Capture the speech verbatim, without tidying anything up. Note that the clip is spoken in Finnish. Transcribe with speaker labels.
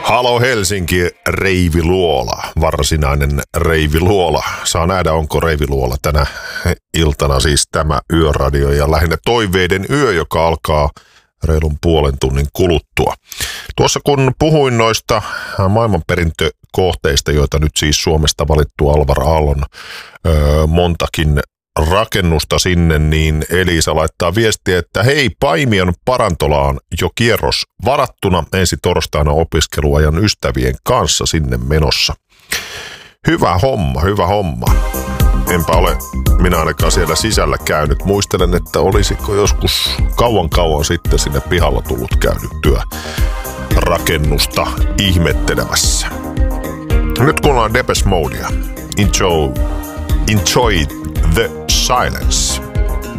Speaker 1: Halo Helsinki, Reiviluola, varsinainen Reiviluola. Saa nähdä, onko Reiviluola tänä iltana siis tämä yöradio ja lähinnä toiveiden yö, joka alkaa reilun puolen tunnin kuluttua. Tuossa kun puhuin noista maailmanperintökohteista, joita nyt siis Suomesta valittu Alvar Aallon öö, montakin rakennusta sinne, niin Elisa laittaa viestiä, että hei, Paimion Parantolaan jo kierros varattuna ensi torstaina opiskeluajan ystävien kanssa sinne menossa. Hyvä homma, hyvä homma. Enpä ole minä ainakaan siellä sisällä käynyt. Muistelen, että olisiko joskus kauan kauan sitten sinne pihalla tullut käydyttyä rakennusta ihmettelemässä. Nyt kuullaan Depeche Modea. Enjoy, enjoy the silence.